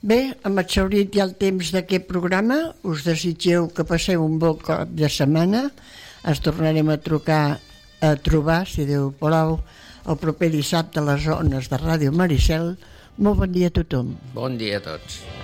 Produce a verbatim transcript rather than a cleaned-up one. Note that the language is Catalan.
Bé, hem exhaurit ja el temps d'aquest programa. Us desitgeu que passeu un bon cop de setmana. Ens tornarem a trucar, a trobar, si Déu volau, el proper dissabte a les zones de Ràdio Maricel. Molt bon dia a tothom. Bon dia a tots.